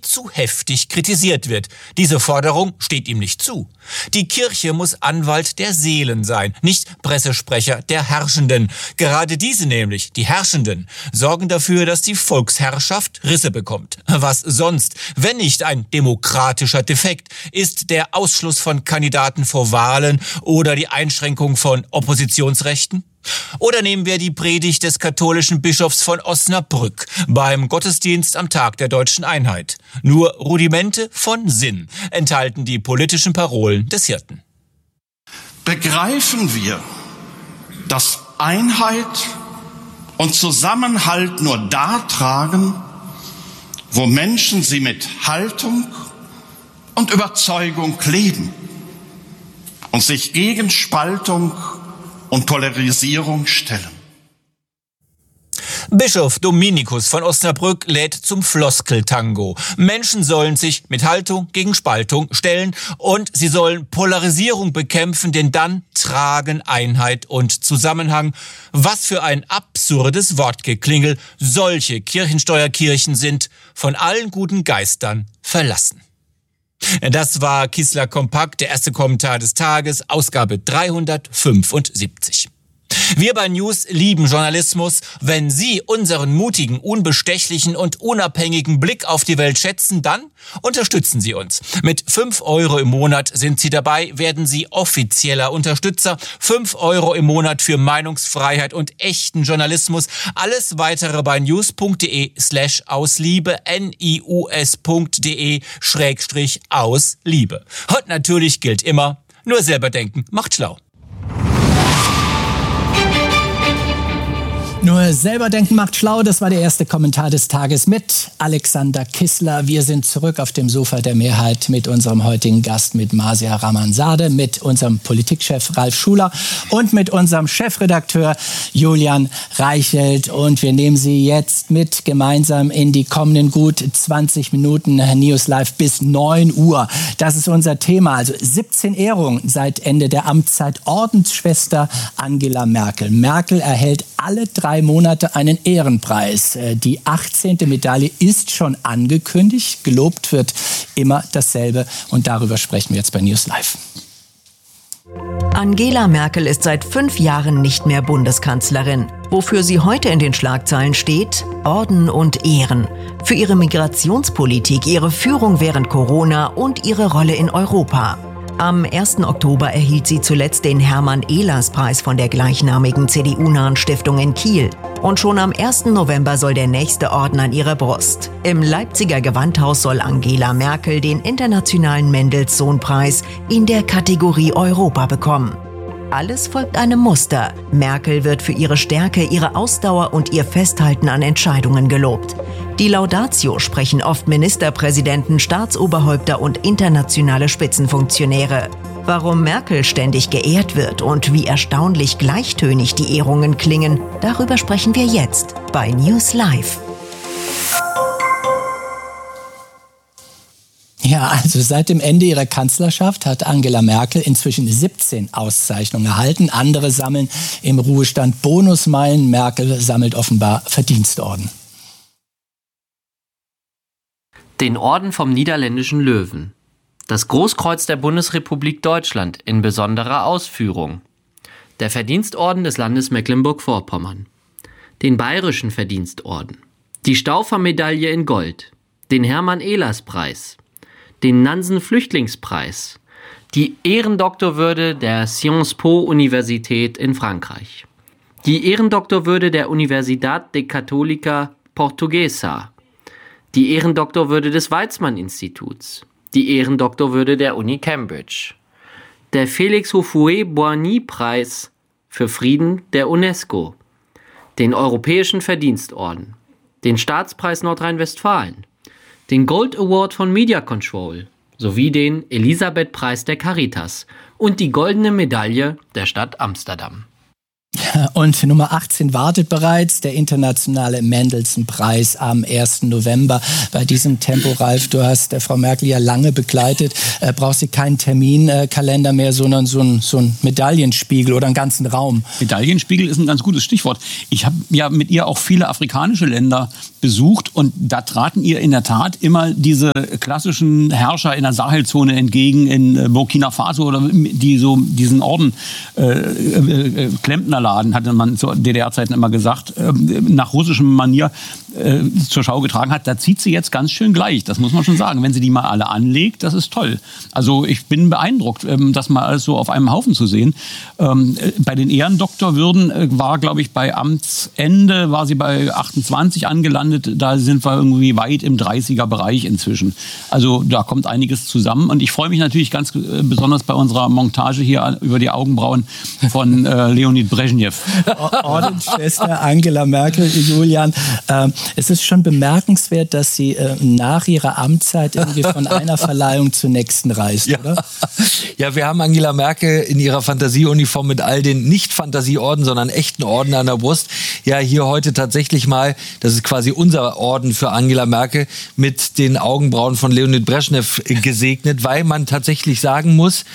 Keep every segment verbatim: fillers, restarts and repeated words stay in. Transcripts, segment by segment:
zu heftig kritisiert wird. Diese Forderung steht ihm nicht zu. Die Kirche muss Anwalt der Seelen sein, nicht Pressesprecher der Herrschenden. Gerade diese nämlich, die Herrschenden, sorgen dafür, dass die Volksherrschaft Risse bekommt. Was sonst, wenn nicht ein demokratischer Defekt, ist der Ausschluss von Kandidaten vor Wahlen oder die Einschränkung von Oppositionsrechten? Oder nehmen wir die Predigt des katholischen Bischofs von Osnabrück beim Gottesdienst am Tag der Deutschen Einheit. Nur Rudimente von Sinn enthalten die politischen Parolen des Hirten. Begreifen wir, dass Einheit und Zusammenhalt nur da tragen, wo Menschen sie mit Haltung und Überzeugung leben und sich gegen Spaltung und Polarisierung stellen. Bischof Dominikus von Osnabrück lädt zum Floskeltango. Menschen sollen sich mit Haltung gegen Spaltung stellen und sie sollen Polarisierung bekämpfen, denn dann tragen Einheit und Zusammenhang. Was für ein absurdes Wortgeklingel. Solche Kirchensteuerkirchen sind von allen guten Geistern verlassen. Das war Kissler Kompakt, der erste Kommentar des Tages, Ausgabe dreihundertfünfundsiebzig. Wir bei News lieben Journalismus. Wenn Sie unseren mutigen, unbestechlichen und unabhängigen Blick auf die Welt schätzen, dann unterstützen Sie uns. Mit fünf Euro im Monat sind Sie dabei, werden Sie offizieller Unterstützer. fünf Euro im Monat für Meinungsfreiheit und echten Journalismus. Alles weitere bei news.de slash ausliebe, nius.de schrägstrich ausliebe. Und natürlich gilt immer, nur selber denken macht schlau. Nur selber denken macht schlau, das war der erste Kommentar des Tages mit Alexander Kissler. Wir sind zurück auf dem Sofa der Mehrheit mit unserem heutigen Gast, mit Marsia Ramanzadeh, mit unserem Politikchef Ralf Schuler und mit unserem Chefredakteur Julian Reichelt. Und wir nehmen Sie jetzt mit gemeinsam in die kommenden gut zwanzig Minuten News Live bis neun Uhr. Das ist unser Thema. Also siebzehn Ehrungen seit Ende der Amtszeit Ordensschwester Angela Merkel. Merkel erhält alle drei Monate einen Ehrenpreis. Die achtzehnte Medaille ist schon angekündigt. Gelobt wird immer dasselbe. Und darüber sprechen wir jetzt bei News Live. Angela Merkel ist seit fünf Jahren nicht mehr Bundeskanzlerin. Wofür sie heute in den Schlagzeilen steht? Orden und Ehren. Für ihre Migrationspolitik, ihre Führung während Corona und ihre Rolle in Europa. Am ersten Oktober erhielt sie zuletzt den Hermann-Ehlers-Preis von der gleichnamigen C D U-nahen Stiftung in Kiel. Und schon am ersten November soll der nächste Orden an ihre Brust. Im Leipziger Gewandhaus soll Angela Merkel den internationalen Mendelssohn-Preis in der Kategorie Europa bekommen. Alles folgt einem Muster. Merkel wird für ihre Stärke, ihre Ausdauer und ihr Festhalten an Entscheidungen gelobt. Die Laudatio sprechen oft Ministerpräsidenten, Staatsoberhäupter und internationale Spitzenfunktionäre. Warum Merkel ständig geehrt wird und wie erstaunlich gleichtönig die Ehrungen klingen, darüber sprechen wir jetzt bei News Live. Ja, also seit dem Ende ihrer Kanzlerschaft hat Angela Merkel inzwischen siebzehn Auszeichnungen erhalten. Andere sammeln im Ruhestand Bonusmeilen. Merkel sammelt offenbar Verdienstorden. Den Orden vom Niederländischen Löwen. Das Großkreuz der Bundesrepublik Deutschland in besonderer Ausführung. Der Verdienstorden des Landes Mecklenburg-Vorpommern. Den Bayerischen Verdienstorden. Die Stauffer-Medaille in Gold. Den Hermann-Ehlers-Preis. Den Nansen-Flüchtlingspreis, die Ehrendoktorwürde der Sciences Po Universität in Frankreich, die Ehrendoktorwürde der Universidad de Católica Portuguesa, die Ehrendoktorwürde des Weizmann-Instituts, die Ehrendoktorwürde der Uni Cambridge, der Félix Houphouët-Boigny-Preis für Frieden der UNESCO, den Europäischen Verdienstorden, den Staatspreis Nordrhein-Westfalen, den Gold Award von Media Control sowie den Elisabeth-Preis der Caritas und die Goldene Medaille der Stadt Amsterdam. Und Nummer achtzehn wartet bereits, der internationale Mendelssohn-Preis am ersten November. Bei diesem Tempo, Ralf, du hast äh, Frau Merkel ja lange begleitet, äh, braucht sie keinen Terminkalender mehr, sondern so ein, so ein Medaillenspiegel oder einen ganzen Raum. Medaillenspiegel ist ein ganz gutes Stichwort. Ich habe ja mit ihr auch viele afrikanische Länder besucht und da traten ihr in der Tat immer diese klassischen Herrscher in der Sahelzone entgegen, in Burkina Faso, oder die so diesen Orden äh, äh, Klempnerladen, hatte man zu D D R-Zeiten immer gesagt, äh, nach russischem Manier äh, zur Schau getragen hat. Da zieht sie jetzt ganz schön gleich, das muss man schon sagen. Wenn sie die mal alle anlegt, das ist toll. Also ich bin beeindruckt, äh, das mal alles so auf einem Haufen zu sehen. Ähm, äh, bei den Ehrendoktorwürden äh, war, glaube ich, bei Amtsende war sie bei achtundzwanzig angelandet. Da sind wir irgendwie weit im dreißiger-Bereich inzwischen. Also da kommt einiges zusammen. Und ich freue mich natürlich ganz äh, besonders bei unserer Montage hier über die Augenbrauen von äh, Leonid Brezhnev. Ordensschwester Angela Merkel, Julian. Äh, es ist schon bemerkenswert, dass sie äh, nach ihrer Amtszeit irgendwie von einer Verleihung zur nächsten reist, ja. oder? Ja, wir haben Angela Merkel in ihrer Fantasieuniform mit all den Nicht-Fantasieorden, sondern echten Orden an der Brust. Ja, hier heute tatsächlich mal, das ist quasi unser Orden für Angela Merkel, mit den Augenbrauen von Leonid Brezhnev gesegnet, weil man tatsächlich sagen muss,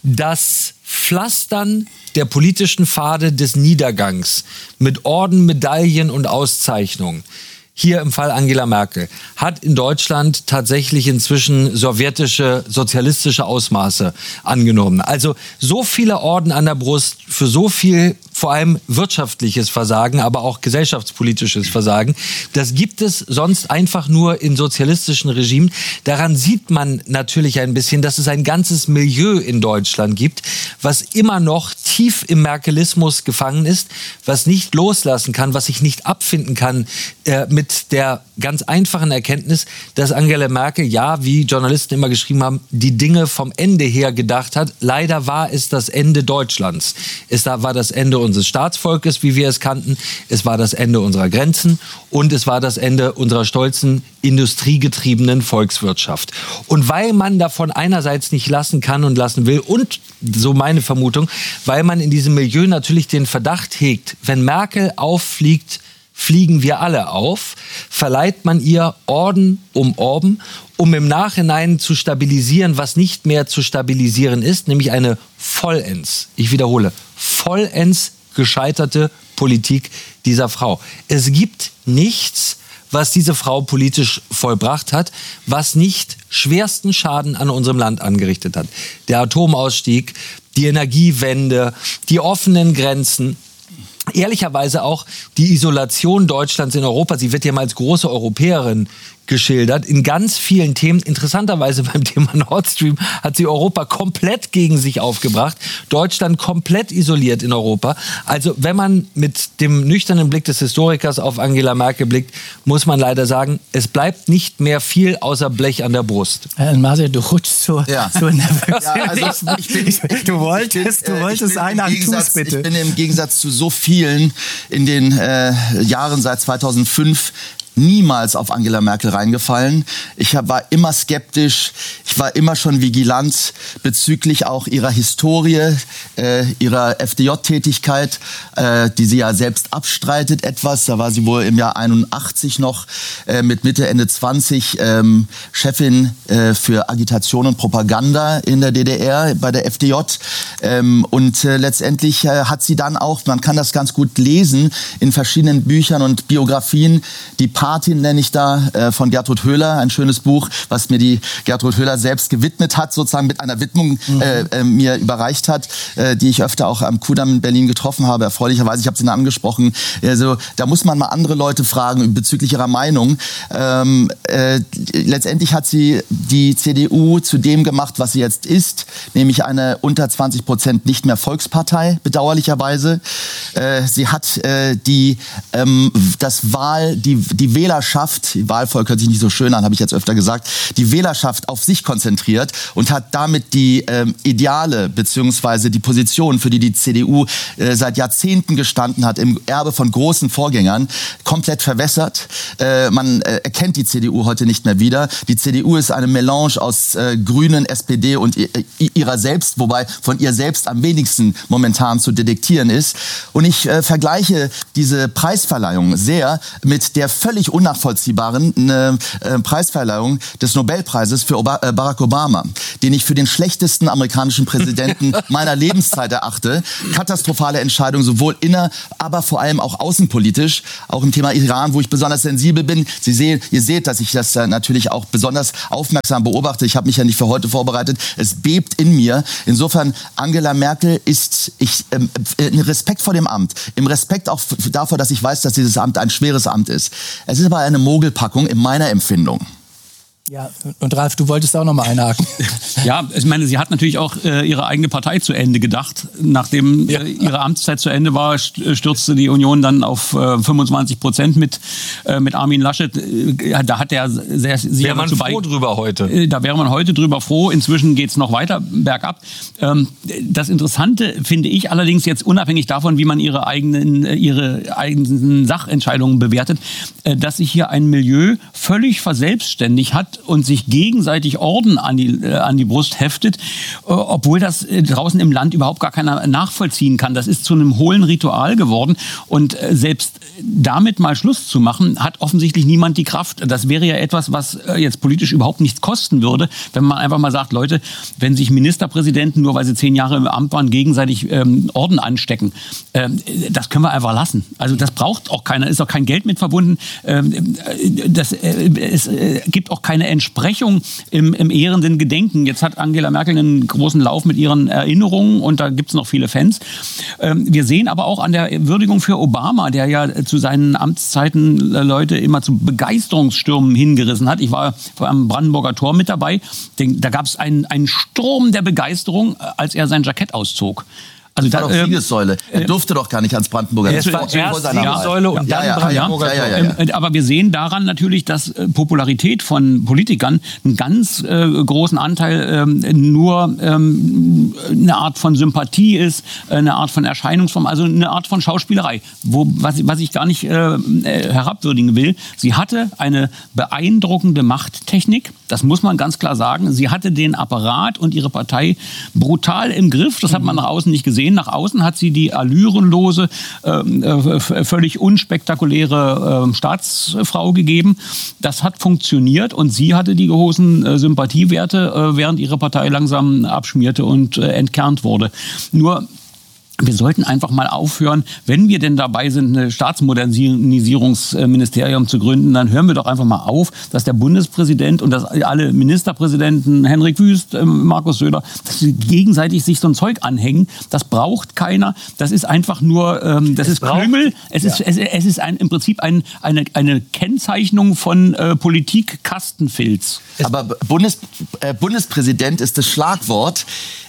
dass Pflastern der politischen Pfade des Niedergangs mit Orden, Medaillen und Auszeichnungen, hier im Fall Angela Merkel, hat in Deutschland tatsächlich inzwischen sowjetische, sozialistische Ausmaße angenommen. Also so viele Orden an der Brust für so viel, vor allem wirtschaftliches Versagen, aber auch gesellschaftspolitisches Versagen. Das gibt es sonst einfach nur in sozialistischen Regimen. Daran sieht man natürlich ein bisschen, dass es ein ganzes Milieu in Deutschland gibt, was immer noch tief im Merkelismus gefangen ist, was nicht loslassen kann, was sich nicht abfinden kann äh, mit der ganz einfachen Erkenntnis, dass Angela Merkel, ja, wie Journalisten immer geschrieben haben, die Dinge vom Ende her gedacht hat. Leider war es das Ende Deutschlands. Es war das Ende unseres Staatsvolkes, wie wir es kannten. Es war das Ende unserer Grenzen und es war das Ende unserer stolzen, industriegetriebenen Volkswirtschaft. Und weil man davon einerseits nicht lassen kann und lassen will und, so meine Vermutung, weil man in diesem Milieu natürlich den Verdacht hegt, wenn Merkel auffliegt, fliegen wir alle auf, verleiht man ihr Orden um Orden, um im Nachhinein zu stabilisieren, was nicht mehr zu stabilisieren ist, nämlich eine vollends, ich wiederhole, vollends gescheiterte Politik dieser Frau. Es gibt nichts, was diese Frau politisch vollbracht hat, was nicht schwersten Schaden an unserem Land angerichtet hat. Der Atomausstieg, die Energiewende, die offenen Grenzen, ehrlicherweise auch die Isolation Deutschlands in Europa. Sie wird ja mal als große Europäerin geschildert, in ganz vielen Themen. Interessanterweise beim Thema Nord Stream hat sie Europa komplett gegen sich aufgebracht, Deutschland komplett isoliert in Europa. Also wenn man mit dem nüchternen Blick des Historikers auf Angela Merkel blickt, muss man leider sagen, es bleibt nicht mehr viel außer Blech an der Brust. Herr Maser, du rutschst so, ja. so nervös. Ja, also ich bin, du wolltest, du wolltest einen an Fuß, bitte. Ich bin im Gegensatz zu so vielen in den äh, Jahren seit zweitausendfünf niemals auf Angela Merkel reingefallen. Ich war immer skeptisch, ich war immer schon vigilant bezüglich auch ihrer Historie, äh, ihrer F D J-Tätigkeit, äh, die sie ja selbst abstreitet etwas. Da war sie wohl im Jahr einundachtzig noch äh, mit Mitte, Ende zwanzig ähm, Chefin äh, für Agitation und Propaganda in der D D R bei der F D J. Ähm, und äh, letztendlich äh, hat sie dann auch, man kann das ganz gut lesen, in verschiedenen Büchern und Biografien, die Patin nenne ich da, äh, von Gertrud Höhler, ein schönes Buch, was mir die Gertrud Höhler selbst gewidmet hat, sozusagen mit einer Widmung äh, äh, mir überreicht hat, äh, die ich öfter auch am Kudamm in Berlin getroffen habe, erfreulicherweise, ich habe sie angesprochen. Also da muss man mal andere Leute fragen bezüglich ihrer Meinung. Ähm, äh, letztendlich hat sie die C D U zu dem gemacht, was sie jetzt ist, nämlich eine unter zwanzig Prozent nicht mehr Volkspartei, bedauerlicherweise. Äh, sie hat äh, die, ähm, das Wahl, die, die die Wählerschaft, die Wahlvolk hört sich nicht so schön an, habe ich jetzt öfter gesagt, die Wählerschaft auf sich konzentriert und hat damit die ähm, Ideale beziehungsweise die Position, für die die C D U äh, seit Jahrzehnten gestanden hat, im Erbe von großen Vorgängern, komplett verwässert. Äh, man äh, erkennt die C D U heute nicht mehr wieder. Die C D U ist eine Melange aus äh, Grünen, S P D und ihrer selbst, wobei von ihr selbst am wenigsten momentan zu detektieren ist. Und ich äh, vergleiche diese Preisverleihung sehr mit der völlig unnachvollziehbaren äh, äh, Preisverleihung des Nobelpreises für Oba- äh, Barack Obama, den ich für den schlechtesten amerikanischen Präsidenten meiner Lebenszeit erachte. Katastrophale Entscheidung, sowohl inner, aber vor allem auch außenpolitisch, auch im Thema Iran, wo ich besonders sensibel bin. Sie sehen, ihr seht, dass ich das äh, natürlich auch besonders aufmerksam beobachte. Ich habe mich ja nicht für heute vorbereitet. Es bebt in mir. Insofern, Angela Merkel ist ich ähm, in Respekt vor dem Amt, im Respekt auch f- davor, dass ich weiß, dass dieses Amt ein schweres Amt ist. Es ist aber eine Mogelpackung in meiner Empfindung. Ja, und Ralf, du wolltest auch noch mal einhaken. Ja, ich meine, sie hat natürlich auch äh, ihre eigene Partei zu Ende gedacht. Nachdem äh, ihre Amtszeit zu Ende war, stürzte die Union dann auf äh, fünfundzwanzig Prozent mit, äh, mit Armin Laschet. Äh, da hat er sehr, sehr wäre man dazu froh bei- drüber heute. Äh, da wäre man heute drüber froh. Inzwischen geht's noch weiter bergab. Ähm, das Interessante finde ich allerdings jetzt unabhängig davon, wie man ihre eigenen, äh, ihre eigenen Sachentscheidungen bewertet, äh, dass sich hier ein Milieu völlig verselbstständigt hat und sich gegenseitig Orden an die, äh, an die Brust heftet, äh, obwohl das äh, draußen im Land überhaupt gar keiner nachvollziehen kann. Das ist zu einem hohlen Ritual geworden und äh, selbst damit mal Schluss zu machen, hat offensichtlich niemand die Kraft. Das wäre ja etwas, was äh, jetzt politisch überhaupt nichts kosten würde, wenn man einfach mal sagt, Leute, wenn sich Ministerpräsidenten, nur weil sie zehn Jahre im Amt waren, gegenseitig ähm, Orden anstecken, ähm, das können wir einfach lassen. Also das braucht auch keiner, ist auch kein Geld mit verbunden. Ähm, das, äh, es äh, gibt auch keine Entsprechung im, im ehrenden Gedenken. Jetzt hat Angela Merkel einen großen Lauf mit ihren Erinnerungen und da gibt es noch viele Fans. Ähm, wir sehen aber auch an der Würdigung für Obama, der ja zu seinen Amtszeiten äh, Leute immer zu Begeisterungsstürmen hingerissen hat. Ich war vor einem Brandenburger Tor mit dabei. Den, da gab es einen, einen Sturm der Begeisterung, als er sein Jackett auszog. Also Das war da, doch ähm, Siegessäule. Er durfte doch gar nicht ans Brandenburger Es Tor. war erst vor seiner Wahl. Siegessäule und dann ja, ja, Brandenburger ja, ja, Tor. ja, ja, ja. Ähm, Aber wir sehen daran natürlich, dass äh, Popularität von Politikern einen ganz äh, großen Anteil ähm, nur ähm, eine Art von Sympathie ist, äh, eine Art von Erscheinungsform, also eine Art von Schauspielerei, wo, was, was ich gar nicht äh, äh, herabwürdigen will. Sie hatte eine beeindruckende Machttechnik, das muss man ganz klar sagen. Sie hatte den Apparat und ihre Partei brutal im Griff, das hat man nach außen nicht gesehen. Nach außen hat sie die allürenlose, äh, völlig unspektakuläre äh, Staatsfrau gegeben. Das hat funktioniert und sie hatte die großen äh, Sympathiewerte, äh, während ihre Partei langsam abschmierte und äh, entkernt wurde. Nur wir sollten einfach mal aufhören, wenn wir denn dabei sind, ein Staatsmodernisierungsministerium zu gründen, dann hören wir doch einfach mal auf, dass der Bundespräsident und dass alle Ministerpräsidenten, Henrik Wüst, Markus Söder, dass sie gegenseitig sich so ein Zeug anhängen. Das braucht keiner. Das ist einfach nur, ähm, das Es ist braucht- Klüngel. Es ist, Ja. es, es ist ein, im Prinzip ein, eine, eine Kennzeichnung von äh, Politik-Kastenfilz. Aber Bundes, äh, Bundespräsident ist das Schlagwort.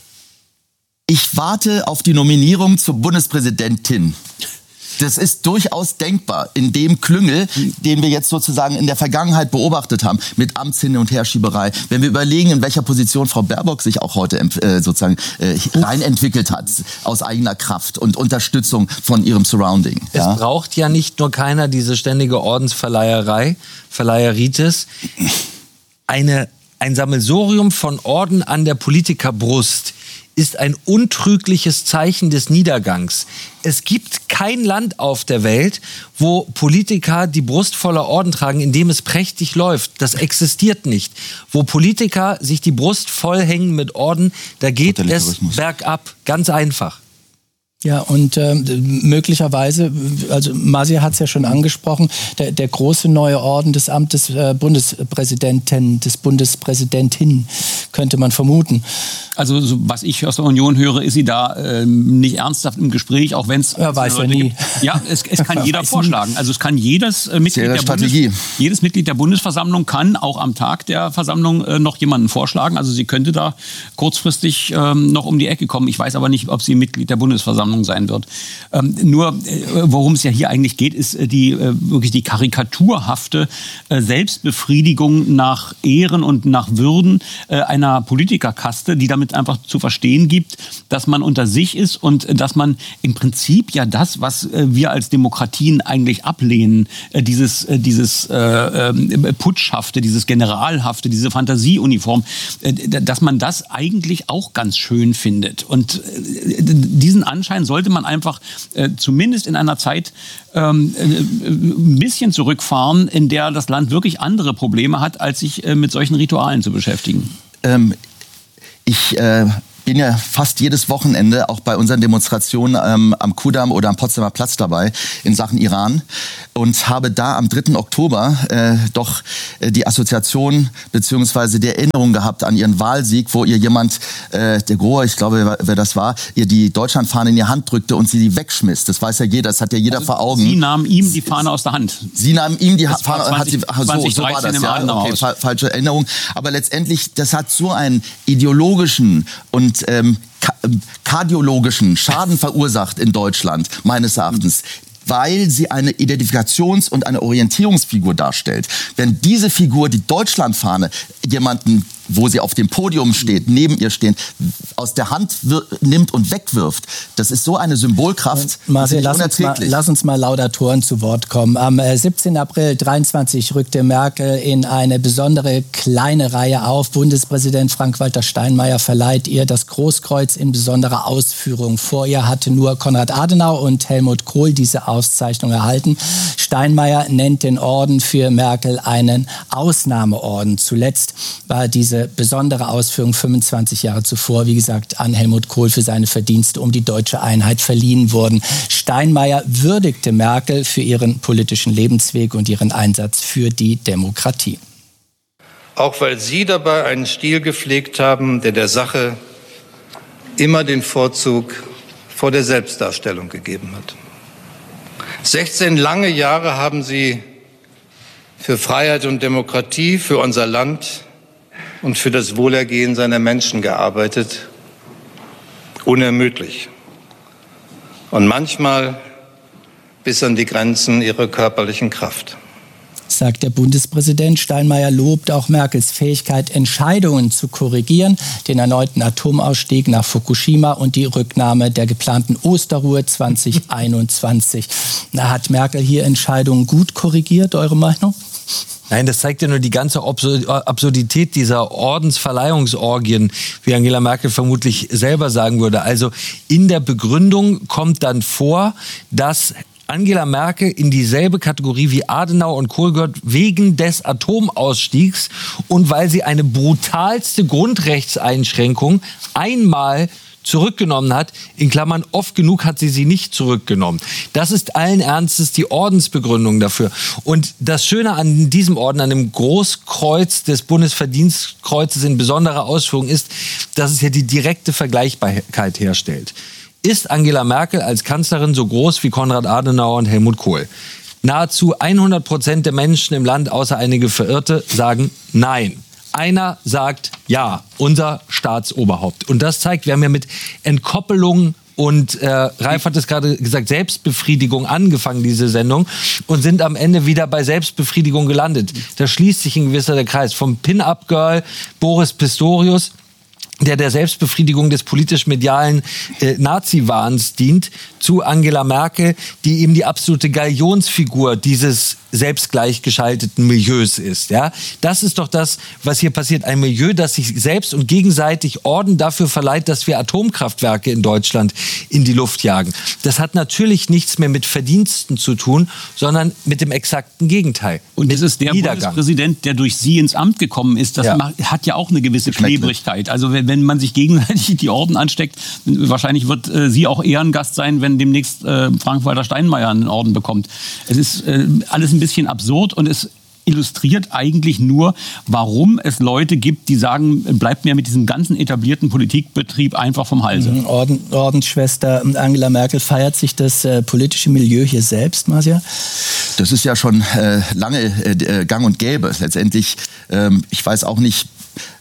Ich warte auf die Nominierung zur Bundespräsidentin. Das ist durchaus denkbar in dem Klüngel, den wir jetzt sozusagen in der Vergangenheit beobachtet haben, mit Amtshin- und Herschieberei. Wenn wir überlegen, in welcher Position Frau Baerbock sich auch heute äh, sozusagen äh, reinentwickelt hat, aus eigener Kraft und Unterstützung von ihrem Surrounding. Es Ja? braucht ja nicht nur keiner diese ständige Ordensverleiherei, Verleiheritis. Eine, ein Sammelsurium von Orden an der Politikerbrust ist ein untrügliches Zeichen des Niedergangs. Es gibt kein Land auf der Welt, wo Politiker die Brust voller Orden tragen, in dem es prächtig läuft. Das existiert nicht. Wo Politiker sich die Brust vollhängen mit Orden, da geht es Totalitarismus. bergab. Ganz einfach. Ja, und ähm, möglicherweise, also Masia hat es ja schon angesprochen, der, der große neue Orden des Amtes äh, Bundespräsidenten, des Bundespräsidentin, könnte man vermuten. Also so, was ich aus der Union höre, ist sie da ähm, nicht ernsthaft im Gespräch, auch wenn es Ja, weiß ja nie. Ja, es, es kann jeder Weiß vorschlagen. Also es kann jedes äh, Mitglied Ihre der Strategie. Bundes, jedes Mitglied der Bundesversammlung kann auch am Tag der Versammlung äh, noch jemanden vorschlagen. Also sie könnte da kurzfristig ähm, noch um die Ecke kommen. Ich weiß aber nicht, ob sie Mitglied der Bundesversammlung Bundesversammlung sein wird. Ähm, nur, äh, worum es ja hier eigentlich geht, ist äh, die äh, wirklich die karikaturhafte äh, Selbstbefriedigung nach Ehren und nach Würden äh, einer Politikerkaste, die damit einfach zu verstehen gibt, dass man unter sich ist und äh, dass man im Prinzip ja das, was äh, wir als Demokratien eigentlich ablehnen, äh, dieses, äh, dieses äh, äh, Putschhafte, dieses Generalhafte, diese Fantasieuniform, äh, dass man das eigentlich auch ganz schön findet. Und äh, diesen Anschein sollte man einfach äh, zumindest in einer Zeit ähm, äh, ein bisschen zurückfahren, in der das Land wirklich andere Probleme hat, als sich äh, mit solchen Ritualen zu beschäftigen. Ähm, ich äh bin ja fast jedes Wochenende auch bei unseren Demonstrationen ähm, am Kudamm oder am Potsdamer Platz dabei in Sachen Iran und habe da am dritten Oktober äh, doch äh, die Assoziation beziehungsweise die Erinnerung gehabt an ihren Wahlsieg, wo ihr jemand, äh, der Grohe, ich glaube, wer das war, ihr die Deutschlandfahne in die Hand drückte und sie die wegschmiss. Das weiß ja jeder, das hat ja jeder also vor Augen. Sie nahmen ihm die Fahne aus der Hand. Sie nahmen ihm die das Fahne, zwanzig, hat sie, so, so war das, ja, okay, fa- falsche Erinnerung. Aber letztendlich, das hat so einen ideologischen und Ähm, ka- kardiologischen Schaden verursacht in Deutschland, meines Erachtens, weil sie eine Identifikations- und eine Orientierungsfigur darstellt. Wenn diese Figur, die Deutschlandfahne, jemanden, wo sie auf dem Podium steht, neben ihr stehen, aus der Hand wir- nimmt und wegwirft, das ist so eine Symbolkraft, Marcel, das lass, ist uns mal, unerträglich. lass uns mal Laudatoren zu Wort kommen. Am äh, siebzehnten April dreiundzwanzig rückte Merkel in eine besondere kleine Reihe auf. Bundespräsident Frank-Walter Steinmeier verleiht ihr das Großkreuz in besonderer Ausführung. Vor ihr hatte nur Konrad Adenauer und Helmut Kohl diese Auszeichnung erhalten. Steinmeier nennt den Orden für Merkel einen Ausnahmeorden. Zuletzt war diese besondere Ausführung fünfundzwanzig Jahre zuvor, wie gesagt, an Helmut Kohl für seine Verdienste um die deutsche Einheit verliehen worden. Steinmeier würdigte Merkel für ihren politischen Lebensweg und ihren Einsatz für die Demokratie. Auch weil Sie dabei einen Stil gepflegt haben, der der Sache immer den Vorzug vor der Selbstdarstellung gegeben hat. sechzehn lange Jahre haben Sie für Freiheit und Demokratie, für unser Land und für das Wohlergehen seiner Menschen gearbeitet, unermüdlich und manchmal bis an die Grenzen ihrer körperlichen Kraft. Sagt der Bundespräsident. Steinmeier lobt auch Merkels Fähigkeit, Entscheidungen zu korrigieren, den erneuten Atomausstieg nach Fukushima und die Rücknahme der geplanten Osterruhe zwanzig einundzwanzig. Na, hat Merkel hier Entscheidungen gut korrigiert, eure Meinung? Nein, das zeigt ja nur die ganze Absurdität dieser Ordensverleihungsorgien, wie Angela Merkel vermutlich selber sagen würde. Also in der Begründung kommt dann vor, dass Angela Merkel in dieselbe Kategorie wie Adenauer und Kohl gehört wegen des Atomausstiegs und weil sie eine brutalste Grundrechtseinschränkung einmal zurückgenommen hat, in Klammern oft genug hat sie sie nicht zurückgenommen. Das ist allen Ernstes die Ordensbegründung dafür. Und das Schöne an diesem Orden, an dem Großkreuz des Bundesverdienstkreuzes in besonderer Ausführung ist, dass es ja die direkte Vergleichbarkeit herstellt. Ist Angela Merkel als Kanzlerin so groß wie Konrad Adenauer und Helmut Kohl? Nahezu hundert Prozent der Menschen im Land, außer einige Verirrte, sagen nein. Einer sagt ja, unser Staatsoberhaupt. Und das zeigt, wir haben ja mit Entkoppelung und äh, Ralf hat es gerade gesagt, Selbstbefriedigung angefangen, diese Sendung, und sind am Ende wieder bei Selbstbefriedigung gelandet. Da schließt sich ein gewisser der Kreis. Vom Pin-Up-Girl Boris Pistorius, der der Selbstbefriedigung des politisch-medialen äh, Nazi-Wahns dient, zu Angela Merkel, die eben die absolute Galionsfigur dieses selbst gleichgeschalteten Milieus ist. Ja? Das ist doch das, was hier passiert. Ein Milieu, das sich selbst und gegenseitig Orden dafür verleiht, dass wir Atomkraftwerke in Deutschland in die Luft jagen. Das hat natürlich nichts mehr mit Verdiensten zu tun, sondern mit dem exakten Gegenteil. Und das ist der Niedergang. Bundespräsident, der durch Sie ins Amt gekommen ist. Das Ja. macht, hat ja auch eine gewisse Klebrigkeit. Also wenn, wenn man sich gegenseitig die Orden ansteckt, wahrscheinlich wird äh, sie auch Ehrengast sein, wenn demnächst äh, Frank-Walter Steinmeier einen Orden bekommt. Es ist äh, alles ein bisschen absurd und es illustriert eigentlich nur, warum es Leute gibt, die sagen, bleibt mir mit diesem ganzen etablierten Politikbetrieb einfach vom Halse. Orden, Ordensschwester Angela Merkel, feiert sich das äh, politische Milieu hier selbst, Marcia? Das ist ja schon äh, lange äh, gang und gäbe. Letztendlich, ähm, ich weiß auch nicht,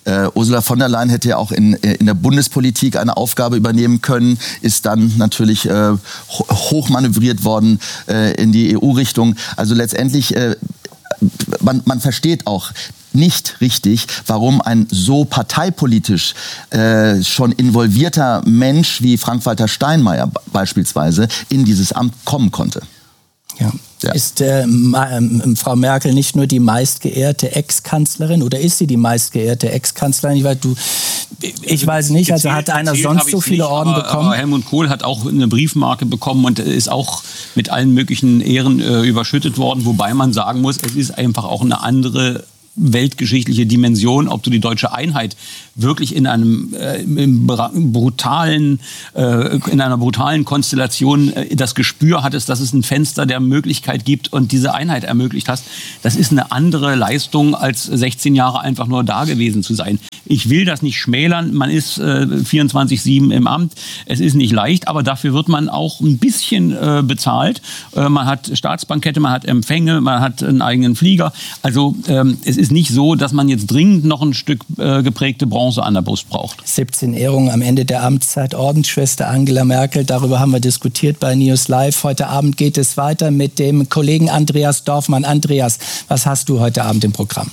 Äh, Ursula von der Leyen hätte ja auch in, in der Bundespolitik eine Aufgabe übernehmen können, ist dann natürlich äh, hochmanövriert worden äh, in die E U-Richtung. Also letztendlich, äh, man, man versteht auch nicht richtig, warum ein so parteipolitisch äh, schon involvierter Mensch wie Frank-Walter Steinmeier beispielsweise in dieses Amt kommen konnte. Ja. Ja. Ist äh, ähm, Frau Merkel nicht nur die meistgeehrte Ex-Kanzlerin oder ist sie die meistgeehrte Ex-Kanzlerin? Ich weiß, du, ich weiß nicht, also hat einer sonst so viele nicht, Orden aber, bekommen? Aber Helmut Kohl hat auch eine Briefmarke bekommen und ist auch mit allen möglichen Ehren äh, überschüttet worden, wobei man sagen muss, es ist einfach auch eine andere weltgeschichtliche Dimension, ob du die deutsche Einheit wirklich in einem äh, im brutalen, äh, in einer brutalen Konstellation äh, das Gespür hattest, dass es ein Fenster der Möglichkeit gibt und diese Einheit ermöglicht hast. Das ist eine andere Leistung, als sechzehn Jahre einfach nur da gewesen zu sein. Ich will das nicht schmälern. Man ist äh, vierundzwanzig sieben im Amt. Es ist nicht leicht, aber dafür wird man auch ein bisschen äh, bezahlt. Äh, man hat Staatsbankette, man hat Empfänge, man hat einen eigenen Flieger. Also ähm, es ist nicht so, dass man jetzt dringend noch ein Stück äh, geprägte Bronze an der Brust braucht. siebzehn Ehrungen am Ende der Amtszeit, Ordensschwester Angela Merkel. Darüber haben wir diskutiert bei News Live. Heute Abend geht es weiter mit dem Kollegen Andreas Dorfmann. Andreas, was hast du heute Abend im Programm?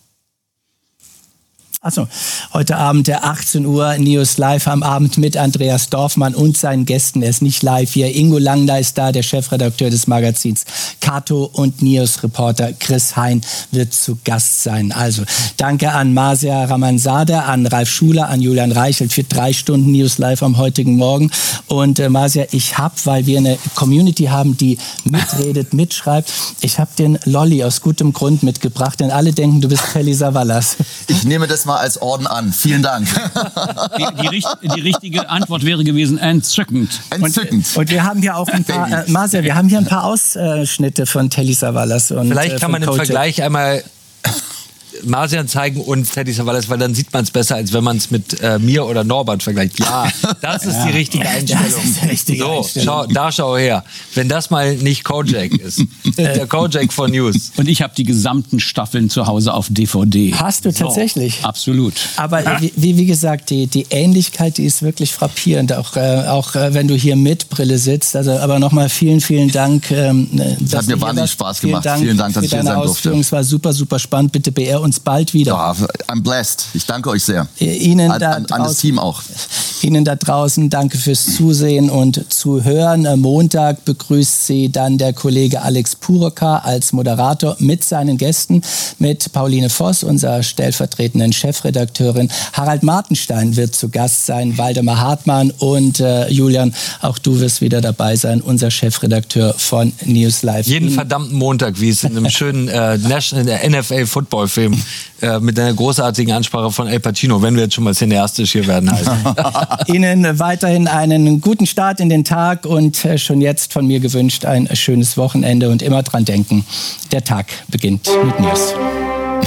Achso, heute Abend der achtzehn Uhr News Live am Abend mit Andreas Dorfmann und seinen Gästen. Er ist nicht live hier. Ingo Langner ist da, der Chefredakteur des Magazins Kato, und News-Reporter Chris Hein wird zu Gast sein. Also danke an Masia Ramanzadeh, an Ralf Schuler, an Julian Reichelt für drei Stunden News Live am heutigen Morgen. Und äh, Masia, ich habe, weil wir eine Community haben, die mitredet, mitschreibt, ich habe den Lolli aus gutem Grund mitgebracht, denn alle denken, du bist Telly Savalas. Ich nehme das mal als Orden an. Vielen Dank. Die, die, die richtige Antwort wäre gewesen, entzückend. Entzückend. Und, und wir haben hier auch ein paar, äh, Masia, wir haben hier ein paar Ausschnitte von Telly Savalas. Und, Vielleicht kann äh, man im Kojak. Vergleich einmal Marcian zeigen und Telly Savalas, weil dann sieht man es besser, als wenn man es mit äh, mir oder Norbert vergleicht. Ja, das ist ja, die richtige Einstellung. Das ist die richtige so, Einstellung. schau, da schau her. Wenn das mal nicht Kojak ist. Der Kojak von News. Und ich habe die gesamten Staffeln zu Hause auf D V D. Hast du tatsächlich? So, absolut. Aber äh, wie, wie gesagt, die, die Ähnlichkeit, die ist wirklich frappierend. Auch, äh, auch äh, wenn du hier mit Brille sitzt. Also, aber nochmal vielen, vielen Dank. Ähm, das hat mir wahnsinnig Spaß gemacht. Vielen Dank, vielen Dank, dass ich hier sein durfte. Es war super, super spannend. Bitte beehr uns bald wieder. Ja, I'm blessed. Ich danke euch sehr. Ihnen an, da an, an das Team auch. Ihnen da draußen danke fürs Zusehen und Zuhören. Am Montag begrüßt Sie dann der Kollege Alex Puroka als Moderator mit seinen Gästen, mit Pauline Voss, unserer stellvertretenden Chefredakteurin. Harald Martenstein wird zu Gast sein, Waldemar Hartmann und äh, Julian, auch du wirst wieder dabei sein, unser Chefredakteur von News Live. Jeden verdammten Montag, wie es in einem schönen äh, National, N F L-Football-Film äh, mit einer großartigen Ansprache von El Pacino, wenn wir jetzt schon mal cineastisch hier werden, heißt. Ihnen weiterhin einen guten Start in den Tag und äh, schon jetzt von mir gewünscht ein schönes Wochenende und immer dran denken, der Tag beginnt mit News.